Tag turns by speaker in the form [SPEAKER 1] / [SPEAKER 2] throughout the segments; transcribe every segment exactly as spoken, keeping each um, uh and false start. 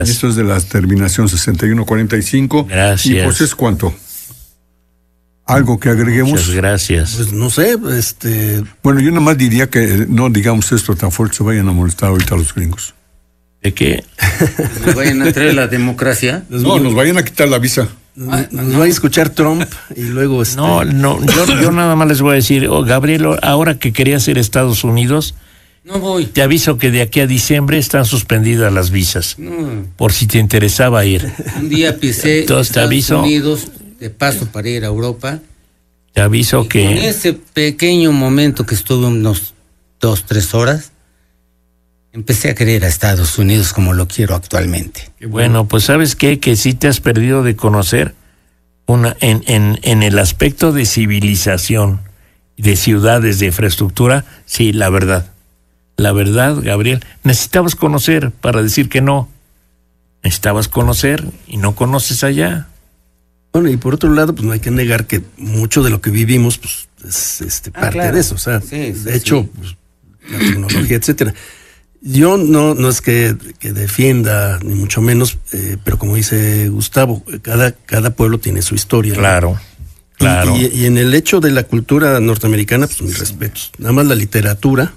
[SPEAKER 1] Esto es de la terminación sesenta y uno cuarenta y cinco.
[SPEAKER 2] Gracias.
[SPEAKER 1] ¿Y pues es cuánto? ¿Algo que agreguemos?
[SPEAKER 2] Muchas gracias.
[SPEAKER 3] Pues no sé, este...
[SPEAKER 1] Bueno, yo nada más diría que no digamos esto tan fuerte, se vayan a molestar ahorita a los gringos.
[SPEAKER 2] ¿De qué?
[SPEAKER 4] ¿Nos vayan a traer la democracia?
[SPEAKER 1] No, nos vayan a quitar la visa.
[SPEAKER 3] Nos, nos va a escuchar Trump y luego... Este...
[SPEAKER 2] No, no, yo, yo nada más les voy a decir, oh, Gabriel, ahora que querías ir a Estados Unidos,
[SPEAKER 4] no voy.
[SPEAKER 2] Te aviso que de aquí a diciembre están suspendidas las visas,
[SPEAKER 4] No.
[SPEAKER 2] por si te interesaba ir.
[SPEAKER 4] Un día pisé
[SPEAKER 2] Entonces, te
[SPEAKER 4] Estados
[SPEAKER 2] aviso,
[SPEAKER 4] Unidos de paso para ir a Europa.
[SPEAKER 2] Te aviso
[SPEAKER 4] En
[SPEAKER 2] que...
[SPEAKER 4] ese pequeño momento que estuve unos dos, tres horas, empecé a querer a Estados Unidos como lo quiero actualmente.
[SPEAKER 2] Bueno, pues ¿sabes qué? Que sí te has perdido de conocer una en, en, en el aspecto de civilización, de ciudades, de infraestructura, sí, la verdad. La verdad, Gabriel, necesitabas conocer para decir que no. Necesitabas conocer y no conoces allá.
[SPEAKER 3] Bueno, y por otro lado, pues no hay que negar que mucho de lo que vivimos, pues, es este,
[SPEAKER 4] Ah,
[SPEAKER 3] parte
[SPEAKER 4] claro.
[SPEAKER 3] de eso. O sea,
[SPEAKER 4] Sí, sí,
[SPEAKER 3] de hecho,
[SPEAKER 4] sí.
[SPEAKER 3] pues, la tecnología, etcétera. Yo no, no es que, que defienda, ni mucho menos, eh, pero como dice Gustavo, cada, cada pueblo tiene su historia, ¿no?
[SPEAKER 2] Claro, claro.
[SPEAKER 3] Y, y, y en el hecho de la cultura norteamericana, pues mis respetos. Nada más la literatura,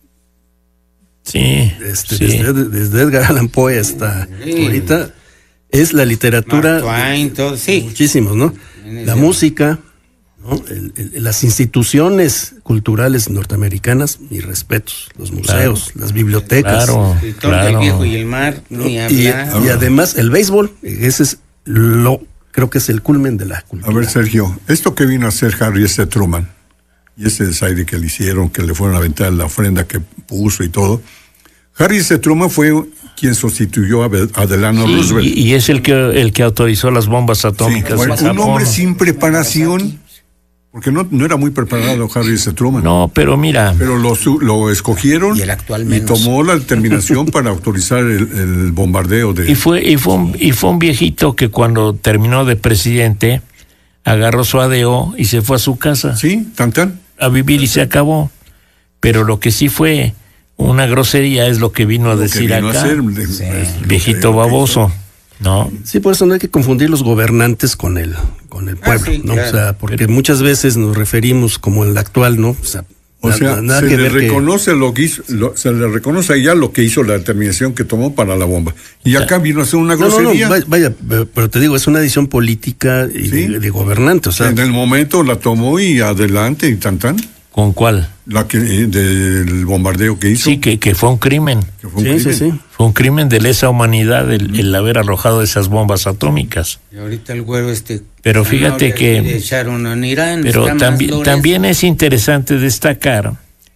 [SPEAKER 2] Sí,
[SPEAKER 3] este,
[SPEAKER 2] sí.
[SPEAKER 3] desde, desde Edgar Allan Poe hasta
[SPEAKER 4] Sí.
[SPEAKER 3] ahorita, es la literatura.
[SPEAKER 4] Mark Twain, todo, sí.
[SPEAKER 3] Muchísimos, ¿no? La música, ¿no? El, el, las instituciones culturales norteamericanas, mis respetos, los museos, las bibliotecas.
[SPEAKER 2] Claro,
[SPEAKER 4] El escritor del
[SPEAKER 2] claro.
[SPEAKER 4] Viejo y el Mar,
[SPEAKER 3] ¿no?
[SPEAKER 4] ni
[SPEAKER 3] Y,
[SPEAKER 4] hablar.
[SPEAKER 3] y además el béisbol, ese es lo, creo que es el culmen de la cultura.
[SPEAKER 1] A ver, Sergio, esto que vino a hacer Harry S. Truman, y ese desaire que le hicieron, que le fueron a aventar la ofrenda que puso y todo, Harry S. Truman fue quien sustituyó a, Be- a Delano
[SPEAKER 2] Sí,
[SPEAKER 1] Roosevelt.
[SPEAKER 2] y, y es el que el que autorizó las bombas
[SPEAKER 1] Sí,
[SPEAKER 2] atómicas
[SPEAKER 1] bueno,
[SPEAKER 2] en
[SPEAKER 1] un
[SPEAKER 2] Japón.
[SPEAKER 1] hombre sin preparación, porque no, no era muy preparado Harry S. Truman.
[SPEAKER 2] No, pero mira,
[SPEAKER 1] Pero lo, su- lo escogieron
[SPEAKER 4] Y el actual
[SPEAKER 1] y
[SPEAKER 4] menos.
[SPEAKER 1] tomó la determinación para autorizar el, el bombardeo de...
[SPEAKER 2] y fue y fue un, y fue un viejito que cuando terminó de presidente agarró su A D O y se fue a su casa
[SPEAKER 1] Sí, tan tan.
[SPEAKER 2] a vivir y se acabó. Pero lo que sí fue una grosería es lo que vino a
[SPEAKER 1] Lo que
[SPEAKER 2] decir
[SPEAKER 1] vino a
[SPEAKER 2] acá.
[SPEAKER 1] hacer, de- es lo que-
[SPEAKER 2] Viejito
[SPEAKER 1] lo que
[SPEAKER 2] baboso, ¿no?
[SPEAKER 3] Sí, por eso no hay que confundir los gobernantes con el con el pueblo,
[SPEAKER 4] sí,
[SPEAKER 3] ¿no?
[SPEAKER 4] claro.
[SPEAKER 3] O sea, porque muchas veces nos referimos como el actual, ¿no? O sea,
[SPEAKER 1] O
[SPEAKER 3] na-
[SPEAKER 1] sea,
[SPEAKER 3] na- nada
[SPEAKER 1] se
[SPEAKER 3] que
[SPEAKER 1] le
[SPEAKER 3] ver que-
[SPEAKER 1] reconoce lo que hizo, lo- se le reconoce allá lo que hizo la determinación que tomó para la bomba. Y acá vino a hacer una
[SPEAKER 3] No, no,
[SPEAKER 1] grosería.
[SPEAKER 3] no, vaya, vaya, pero te digo, es una decisión política y
[SPEAKER 1] Sí.
[SPEAKER 3] de, de gobernante, o sea,
[SPEAKER 1] En el momento la tomó y adelante y tan tan.
[SPEAKER 2] ¿Con cuál?
[SPEAKER 1] La que eh, del bombardeo que hizo.
[SPEAKER 2] Sí, que, que fue un crimen.
[SPEAKER 1] que fue un
[SPEAKER 3] sí, sí,
[SPEAKER 1] crimen.
[SPEAKER 3] sí.
[SPEAKER 2] Fue un crimen de lesa humanidad el, el haber arrojado esas bombas atómicas.
[SPEAKER 4] Y ahorita el güero este...
[SPEAKER 2] Pero fíjate
[SPEAKER 4] zanahoria
[SPEAKER 2] que-
[SPEAKER 4] le echaron en Irán,
[SPEAKER 2] Pero
[SPEAKER 4] está más
[SPEAKER 2] también,
[SPEAKER 4] grueso.
[SPEAKER 2] también es interesante destacar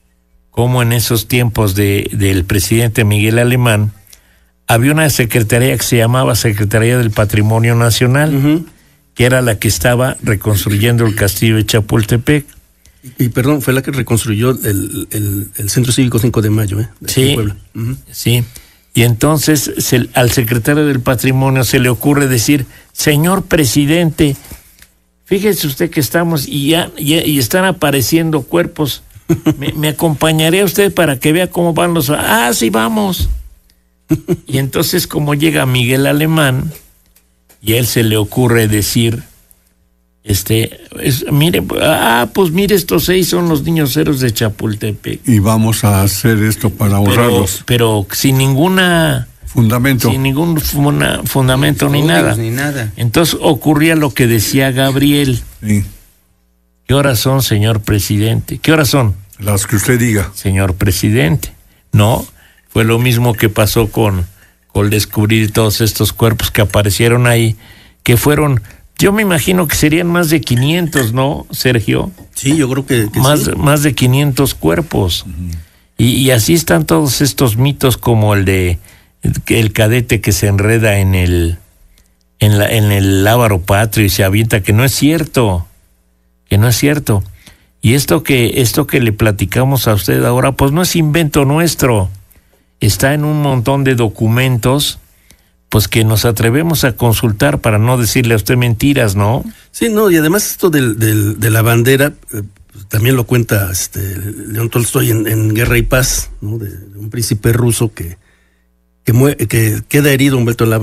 [SPEAKER 2] cómo en esos tiempos de, del presidente Miguel Alemán había una secretaría que se llamaba Secretaría del Patrimonio Nacional,
[SPEAKER 3] Ujú.
[SPEAKER 2] que era la que estaba reconstruyendo el castillo de Chapultepec.
[SPEAKER 3] Y, y perdón, fue la que reconstruyó el, el, el Centro Cívico cinco de mayo, ¿eh? De aquí
[SPEAKER 2] Sí.
[SPEAKER 3] en Puebla. Ujú.
[SPEAKER 2] Sí, y entonces se- al secretario del Patrimonio se le ocurre decir, señor presidente, fíjese usted que estamos y ya, ya- y están apareciendo cuerpos. ¿Me, me acompañaría usted para que vea cómo van los... Ah, sí, vamos. Y entonces como llega Miguel Alemán y a él se le ocurre decir, este, es- mire, ah, pues mire, estos seis son los niños héroes de Chapultepec.
[SPEAKER 1] Y vamos a hacer esto para
[SPEAKER 2] Pero,
[SPEAKER 1] honrarlos.
[SPEAKER 2] pero sin ninguna,
[SPEAKER 1] Fundamento.
[SPEAKER 2] sin ningún funa- fundamento ni
[SPEAKER 4] Estudios,
[SPEAKER 2] nada.
[SPEAKER 4] Ni nada.
[SPEAKER 2] Entonces ocurría lo que decía Gabriel.
[SPEAKER 1] Sí.
[SPEAKER 2] ¿Qué horas son, señor presidente? ¿Qué horas son,
[SPEAKER 1] Las que usted diga.
[SPEAKER 2] señor presidente? No, fue lo mismo que pasó con, con descubrir todos estos cuerpos que aparecieron ahí, que fueron, yo me imagino que serían más de quinientos, ¿no, Sergio?
[SPEAKER 3] Sí, yo creo que, que
[SPEAKER 2] más,
[SPEAKER 3] sí.
[SPEAKER 2] más de quinientos cuerpos. y, y así están todos estos mitos como el de el, el cadete que se enreda en el en, la, en el lábaro patrio y se avienta, que no es cierto, que no es cierto. Y esto que, esto que le platicamos a usted ahora, pues no es invento nuestro, está en un montón de documentos, pues que nos atrevemos a consultar para no decirle a usted mentiras, ¿no?
[SPEAKER 3] Sí, no, y además esto del, del, de la bandera, eh, pues, también lo cuenta este León Tolstoy en, en Guerra y Paz, ¿no? De, de un príncipe ruso que, que, mue- que queda herido Humberto Lara